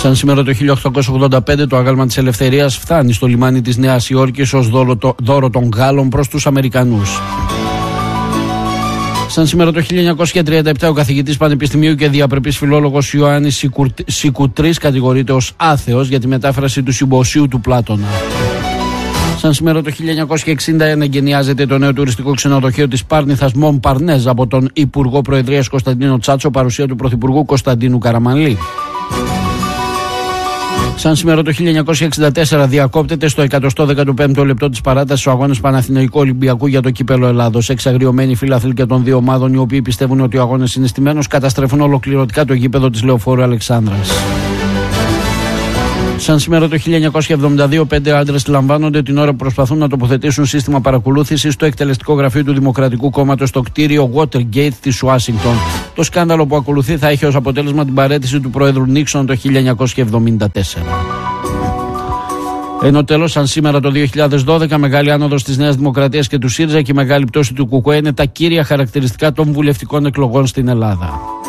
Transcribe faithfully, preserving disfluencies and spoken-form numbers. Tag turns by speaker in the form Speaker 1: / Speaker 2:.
Speaker 1: Σαν σήμερα το χίλια οκτακόσια ογδόντα πέντε το άγαλμα της ελευθερίας φτάνει στο λιμάνι της Νέας Υόρκης ως δώρο των Γάλλων προς τους Αμερικανούς. Σαν σήμερα το χίλια εννιακόσια τριάντα επτά ο καθηγητής πανεπιστημίου και διαπρεπής φιλόλογος Ιωάννης Σικουτρής κατηγορείται ως άθεος για τη μετάφραση του Συμποσίου του Πλάτωνα. Σαν σήμερα το χίλια εννιακόσια εξήντα ένα εγκαινιάζεται το νέο τουριστικό ξενοδοχείο της Πάρνηθας Μον Παρνέζ από τον Υπουργό Προεδρίας Κωνσταντίνο Τσάτσο, παρουσία του Πρωθυπουργού Κωνσταντίνου Καραμανλή. Σαν σήμερα το χίλια εννιακόσια εξήντα τέσσερα διακόπτεται στο εκατόν δέκατο πέμπτο λεπτό της παράτασης ο αγώνας Παναθηναϊκού Ολυμπιακού για το κύπελο Ελλάδος. Εξαγριωμένοι φίλαθλοι και των δύο ομάδων, οι οποίοι πιστεύουν ότι ο αγώνας είναι στημένος, καταστρέφουν ολοκληρωτικά το γήπεδο της Λεωφόρου Αλεξάνδρας. Σαν σήμερα το χίλια εννιακόσια εβδομήντα δύο, πέντε άντρες λαμβάνονται την ώρα που προσπαθούν να τοποθετήσουν σύστημα παρακολούθησης στο εκτελεστικό γραφείο του Δημοκρατικού Κόμματος στο κτίριο Watergate της Ουάσιγκτον. Το σκάνδαλο που ακολουθεί θα έχει ως αποτέλεσμα την παραίτηση του Προέδρου Νίξον το χίλια εννιακόσια εβδομήντα τέσσερα. Ενώ τέλος, σαν σήμερα το δύο χιλιάδες δώδεκα, μεγάλη άνοδος της Νέας Δημοκρατίας και του ΣΥΡΙΖΑ και η μεγάλη πτώση του ΚΚΕ είναι τα κύρια χαρακτηριστικά των βουλευτικών εκλογών στην Ελλάδα.